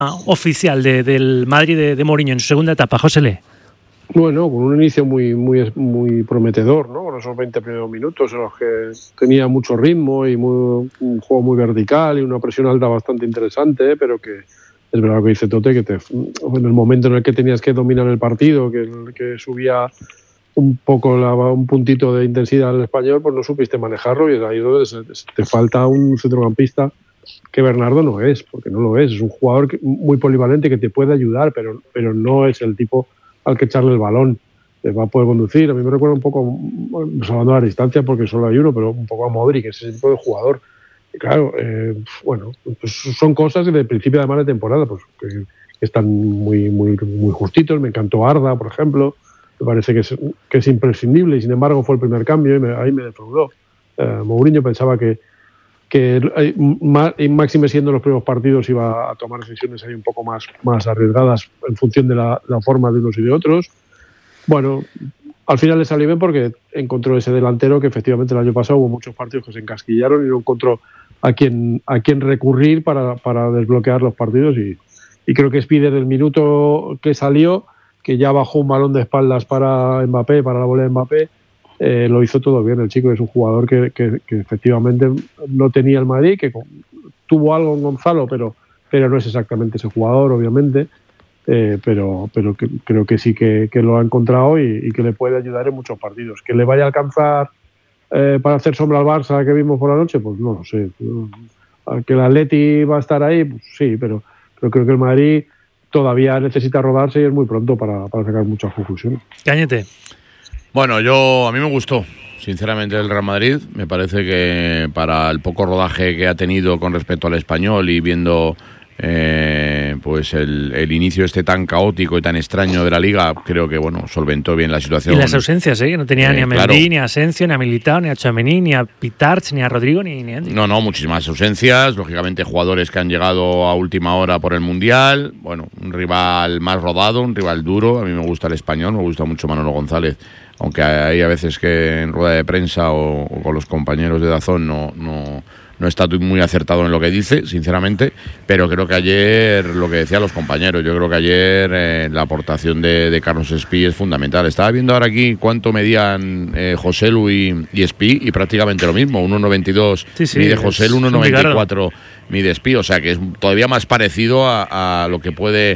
oficial del Madrid de Mourinho en su segunda etapa, Josele. Bueno, con un inicio muy prometedor, ¿no? Con esos 20 primeros minutos en los que tenía mucho ritmo y un juego muy vertical y una presión alta bastante interesante, pero que es verdad lo que dice Tote, que en el momento en el que tenías que dominar el partido, que subía un poco un puntito de intensidad al Español, pues no supiste manejarlo, y es ahí donde te falta un centrocampista que Bernardo no es, porque no lo es un jugador muy polivalente que te puede ayudar, pero no es el tipo al que echarle el balón, te va a poder conducir. A mí me recuerda un poco, salvando la distancia porque solo hay uno, pero un poco a Modric, ese tipo de jugador. Y claro, bueno, pues son cosas de principio además de temporada, pues que están muy justitos. Me encantó Arda, por ejemplo, me parece que es imprescindible, y sin embargo fue el primer cambio y ahí me defraudó. Mourinho pensaba que máxime siendo los primeros partidos iba a tomar decisiones ahí un poco más arriesgadas en función de la forma de unos y de otros. Bueno, al final le salió bien porque encontró ese delantero que efectivamente el año pasado hubo muchos partidos que se encasquillaron y no encontró a quién recurrir para desbloquear los partidos, y creo que Espi desde el minuto que salió, que ya bajó un balón de espaldas para Mbappé, para la volea de Mbappé, lo hizo todo bien. El chico es un jugador que efectivamente no tenía el Madrid, que tuvo algo en Gonzalo, pero no es exactamente ese jugador, obviamente, pero que creo que sí que lo ha encontrado y que le puede ayudar en muchos partidos. Que le vaya a alcanzar para hacer sombra al Barça que vimos por la noche, pues no lo sé. Que el Atleti va a estar ahí, pues sí, pero creo que el Madrid todavía necesita rodarse y es muy pronto para sacar muchas conclusiones. Cañete. Bueno, a mí me gustó, sinceramente, el Real Madrid. Me parece que para el poco rodaje que ha tenido con respecto al Español y viendo pues el inicio tan caótico y tan extraño de la Liga, creo que solventó bien la situación. Y las ausencias, que no tenía ni a Mendy, ni a Asensio, ni a Militao, ni a Tchouaméni, ni a Pitarch, ni a Rodrigo, ni a Andy. No, muchísimas ausencias, lógicamente jugadores que han llegado a última hora por el Mundial. Bueno, un rival más rodado, un rival duro. A mí me gusta el Español, me gusta mucho Manolo González, aunque hay a veces que en rueda de prensa o con los compañeros de Dazón no está muy acertado en lo que dice, sinceramente, pero creo que ayer, lo que decían los compañeros, yo creo que ayer la aportación de Carlos Espí es fundamental. Estaba viendo ahora aquí cuánto medían Joselu y Espí, y prácticamente lo mismo, 1,92 mide Joselu, 1,94 mide Espí, o sea que es todavía más parecido a lo que puede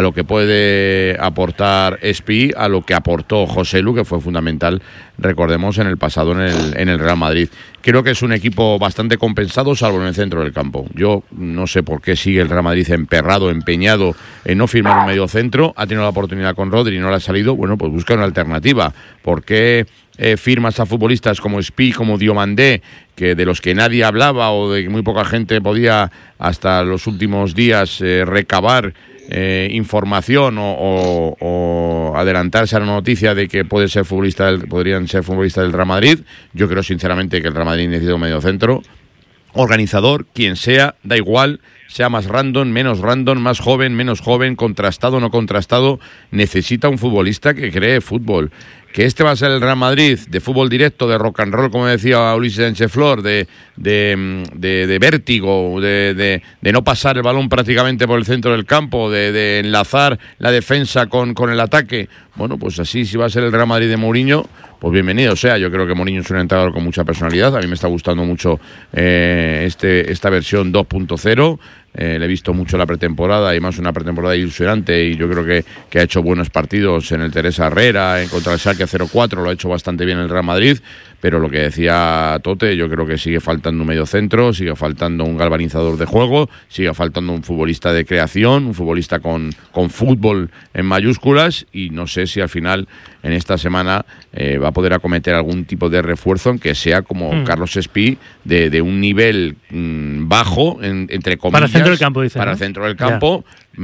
aportar Espí a lo que aportó Joselu, que fue fundamental, recordemos, en el pasado en el Real Madrid. Creo que es un equipo bastante compensado, salvo en el centro del campo. Yo no sé por qué sigue el Real Madrid empeñado en no firmar un medio centro. Ha tenido la oportunidad con Rodri y no le ha salido. Bueno, pues busca una alternativa. ¿Por qué firmas a futbolistas como Espí, como Diomandé, que de los que nadie hablaba o de que muy poca gente podía hasta los últimos días recabar información o adelantarse a la noticia de que podrían ser futbolistas del Real Madrid? Yo creo sinceramente que el Real Madrid necesita un mediocentro organizador, quien sea, da igual, sea más random, menos random, más joven, menos joven, contrastado, no contrastado, necesita un futbolista que cree fútbol. Que este va a ser el Real Madrid de fútbol directo, de rock and roll, como decía Ulises Sánchez Flor, de vértigo, de no pasar el balón prácticamente por el centro del campo, de enlazar la defensa con el ataque. Bueno, pues así, si va a ser el Real Madrid de Mourinho, pues bienvenido sea. Yo creo que Mourinho es un entrenador con mucha personalidad. A mí me está gustando mucho esta versión 2.0. Le he visto mucho la pretemporada, y más una pretemporada ilusionante, y yo creo que ha hecho buenos partidos en el Teresa Herrera, en contra el Schalke 0-4, lo ha hecho bastante bien el Real Madrid, pero lo que decía Tote, yo creo que sigue faltando un medio centro, sigue faltando un galvanizador de juego, sigue faltando un futbolista de creación, un futbolista con fútbol en mayúsculas, y no sé si al final en esta semana va a poder acometer algún tipo de refuerzo, aunque sea como Carlos Espí, de un nivel bajo, entre comillas. Para el centro del campo, dice. Para el centro del campo.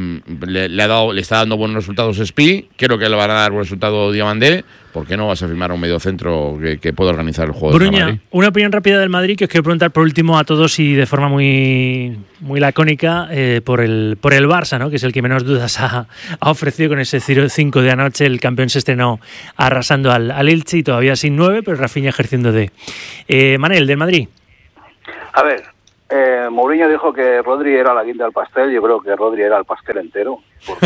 Le está dando buenos resultados Espí, creo que le van a dar buen resultado Diomandé. ¿Por qué no vas a firmar un medio centro que pueda organizar el juego? Bruña, una opinión rápida del Madrid que os quiero preguntar por último a todos, y de forma muy lacónica, por el Barça, ¿no? Que es el que menos dudas ha ofrecido con ese 0-5 de anoche. El campeón se estrenó arrasando al Elche y todavía sin 9, pero Rafinha ejerciendo de Manel, del Madrid. A ver, Mourinho dijo que Rodri era la guinda del pastel. Yo creo que Rodri era el pastel entero,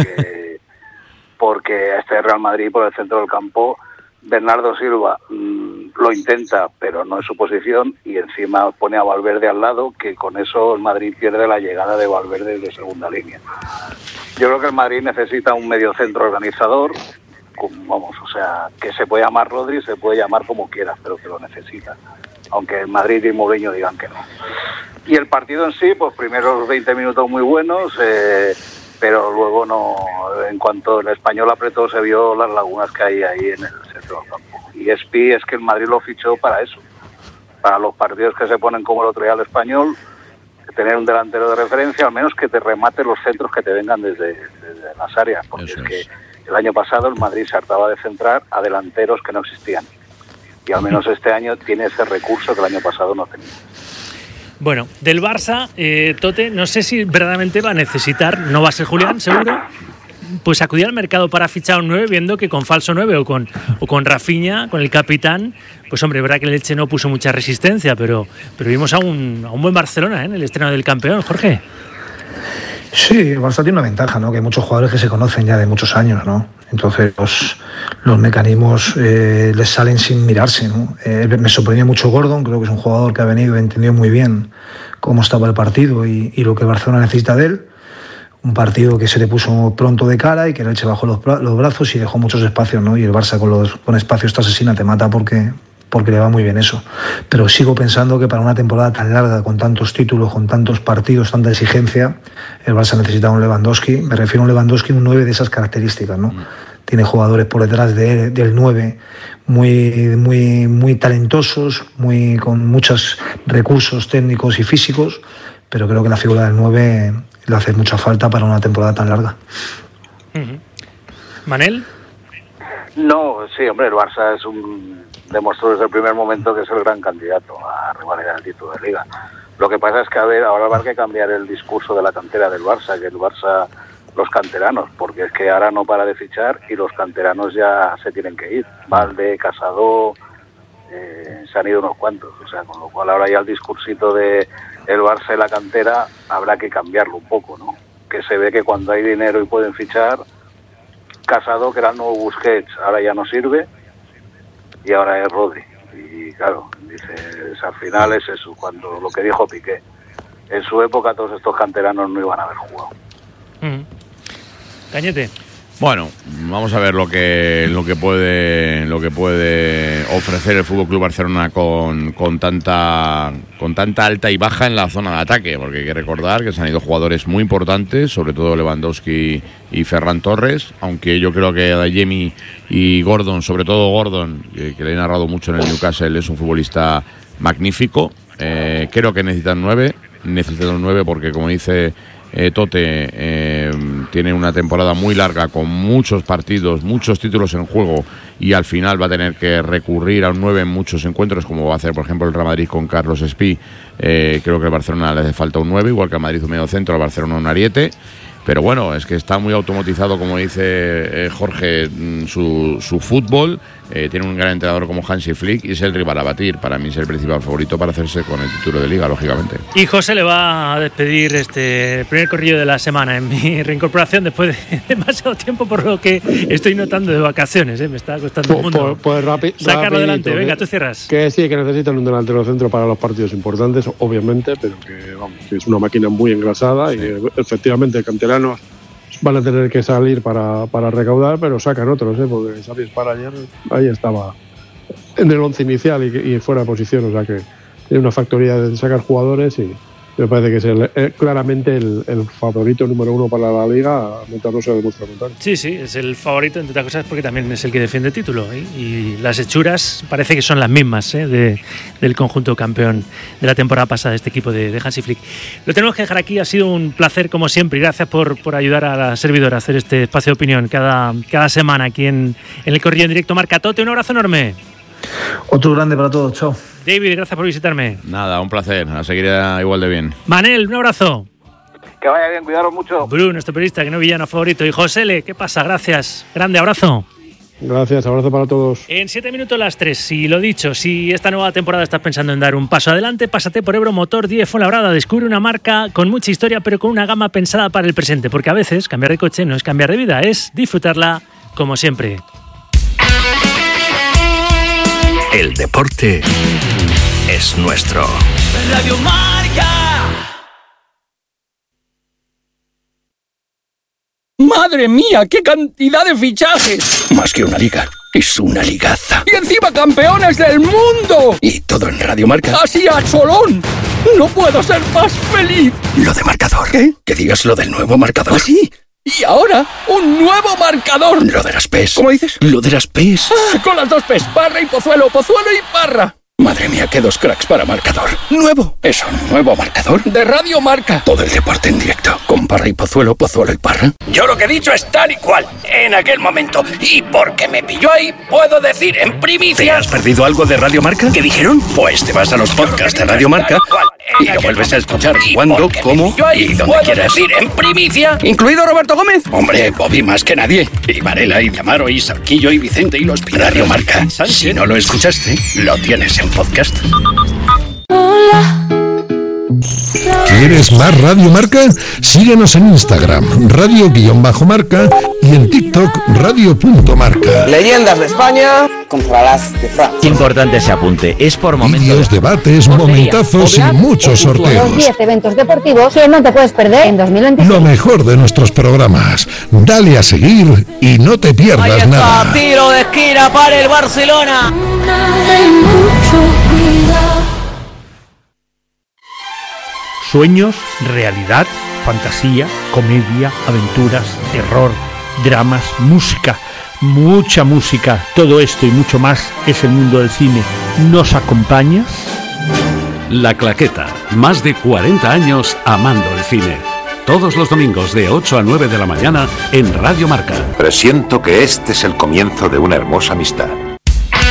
porque este Real Madrid por el centro del campo, Bernardo Silva lo intenta, pero no es su posición, y encima pone a Valverde al lado, que con eso el Madrid pierde la llegada de Valverde de segunda línea. Yo creo que el Madrid necesita un mediocentro organizador, o sea, que se puede llamar Rodri, se puede llamar como quieras, pero que lo necesita, aunque el Madrid y Mourinho digan que no. Y el partido en sí, pues primeros 20 minutos muy buenos, pero luego no, en cuanto el Español apretó, se vio las lagunas que hay ahí en el centro del campo. Y Espi es que el Madrid lo fichó para eso, para los partidos que se ponen como el otro día al Español, tener un delantero de referencia, al menos que te remate los centros que te vengan desde las áreas, porque eso es que el año pasado el Madrid se hartaba de centrar a delanteros que no existían, y al menos este año tiene ese recurso que el año pasado no tenía. Bueno, del Barça, Tote, no sé si verdaderamente va a necesitar, no va a ser Julián, seguro, pues acudir al mercado para fichar un 9, viendo que con falso 9 o con Rafinha, con el capitán, pues hombre, verdad que el Elche no puso mucha resistencia, pero vimos a un buen Barcelona en el estreno del campeón, Jorge. Sí, el Barça tiene una ventaja, ¿no? Que hay muchos jugadores que se conocen ya de muchos años, ¿no? Entonces los mecanismos les salen sin mirarse, ¿no? Me sorprendió mucho Gordon, creo que es un jugador que ha venido y entendió muy bien cómo estaba el partido y lo que Barcelona necesita de él. Un partido que se le puso pronto de cara y que el Elche bajó los brazos y dejó muchos espacios, ¿no? Y el Barça con espacios te asesina, te mata porque le va muy bien eso. Pero sigo pensando que para una temporada tan larga, con tantos títulos, con tantos partidos, tanta exigencia, el Barça necesita un Lewandowski. Me refiero a un Lewandowski, un 9 de esas características, ¿no? Tiene jugadores por detrás del 9 muy talentosos, con muchos recursos técnicos y físicos, pero creo que la figura del 9 le hace mucha falta para una temporada tan larga. ¿Manel? No, sí, hombre, el Barça demostró desde el primer momento que es el gran candidato a revalidar el título de Liga. Lo que pasa es que, ahora va a haber que cambiar el discurso de la cantera del Barça, que el Barça, los canteranos, porque es que ahora no para de fichar y los canteranos ya se tienen que ir. Valde, Casado, se han ido unos cuantos, o sea, con lo cual ahora ya el discursito de el Barça y la cantera habrá que cambiarlo un poco, ¿no? Que se ve que cuando hay dinero y pueden fichar, Casado, que era el nuevo Busquets, ahora ya no sirve, y ahora es Rodri. Y claro, dices, al final es eso, cuando lo que dijo Piqué, en su época todos estos canteranos no iban a haber jugado. Cañete. Bueno, vamos a ver lo que puede ofrecer el FC Barcelona con tanta alta y baja en la zona de ataque, porque hay que recordar que se han ido jugadores muy importantes, sobre todo Lewandowski y Ferran Torres, aunque yo creo que Adeyemi y Gordon, sobre todo Gordon, que le he narrado mucho en el Newcastle, es un futbolista magnífico. Creo que necesitan 9 porque, como dice Tote, tiene una temporada muy larga con muchos partidos, muchos títulos en juego, y al final va a tener que recurrir a un 9 en muchos encuentros, como va a hacer por ejemplo el Real Madrid con Carlos Espí. Creo que al Barcelona le hace falta un 9, igual que al Madrid un medio centro, al Barcelona un ariete. Pero bueno, es que está muy automatizado, como dice Jorge, su fútbol. Tiene un gran entrenador como Hansi Flick y es el rival a batir. Para mí es el principal favorito para hacerse con el título de Liga, lógicamente. Y José le va a despedir el primer corrillo de la semana en mi reincorporación después de demasiado tiempo, por lo que estoy notando de vacaciones. Me está costando un mundo. Pues sacarlo adelante. Venga, tú cierras. Que sí, que necesitan un delantero centro para los partidos importantes, obviamente, pero que es una máquina muy engrasada, sí. Y que efectivamente canteranos van a tener que salir para recaudar, pero sacan otros, porque Xavi para ayer ahí estaba en el 11 inicial y fuera de posición, o sea que tiene una factoría de sacar jugadores y me parece que es claramente el favorito número 1 para la Liga, mientras no se demuestra contrario. Sí, es el favorito, entre otras cosas, porque también es el que defiende el título, y las hechuras parece que son las mismas del conjunto campeón de la temporada pasada, este equipo de Hansi Flick. Lo tenemos que dejar aquí, ha sido un placer como siempre, y gracias por ayudar a la servidora a hacer este espacio de opinión cada semana aquí en el Corrillo en Directo Marca. Tote, un abrazo enorme. Otro grande para todos, chao. David, gracias por visitarme. Nada, un placer, a seguir igual de bien. Manel, un abrazo. Que vaya bien, cuidaros mucho. Bruno, nuestro periodista, que no villano favorito. Y Josele, ¿qué pasa? Gracias, grande abrazo. Gracias, abrazo para todos. En 7 minutos las 3, si lo dicho, si esta nueva temporada estás pensando en dar un paso adelante, pásate por Ebro Motor 10 Fuenlabrada. Descubre una marca con mucha historia, pero con una gama pensada para el presente, porque a veces cambiar de coche no es cambiar de vida, es disfrutarla como siempre. El deporte es nuestro. Radio Marca. ¡Madre mía, qué cantidad de fichajes! Más que una liga, es una ligaza. ¡Y encima campeones del mundo! Y todo en Radio Marca. ¡Así a cholón! ¡No puedo ser más feliz! Lo de marcador. ¿Qué? Que digas lo del nuevo marcador. ¿Ah, sí? Y ahora, un nuevo marcador. Lo de las PES. ¿Cómo dices? Lo de las PES. Con las dos PES, Parra y Pozuelo, Pozuelo y Parra. Madre mía, qué dos cracks para marcador. Nuevo. ¿Es un nuevo marcador? De Radio Marca. Todo el deporte en directo. Con Parra y Pozuelo, Pozuelo y Parra. Yo lo que he dicho es tal y cual, en aquel momento. Y porque me pilló ahí, puedo decir en primicia... ¿Te has perdido algo de Radio Marca? ¿Qué dijeron? Pues te vas a los podcasts de Radio Marca y lo vuelves a escuchar cuando, cómo y donde quieras. Decir en primicia, incluido Roberto Gómez. Hombre, Bobby más que nadie. Y Varela, y Amaro, y Sarquillo, y Vicente, y los Piratas. Radio Marca. Si no lo escuchaste, lo tienes en podcast. ¿Quieres más Radio Marca? Síguenos en Instagram, radio_marca, y en TikTok, radio.marca. Leyendas de España contra las de Francia. Qué importante ese apunte. Es por momentos. Vídeos, debates, momentazos y muchos sorteos. Los 10 eventos deportivos que no te puedes perder en 2025. Lo mejor de nuestros programas. Dale a seguir y no te pierdas nada. Tiro de esquina para el Barcelona. Sueños, realidad, fantasía, comedia, aventuras, terror, dramas, música, mucha música. Todo esto y mucho más es el mundo del cine. ¿Nos acompañas? La Claqueta, más de 40 años amando el cine. Todos los domingos de 8 a 9 de la mañana en Radio Marca. Presiento que este es el comienzo de una hermosa amistad.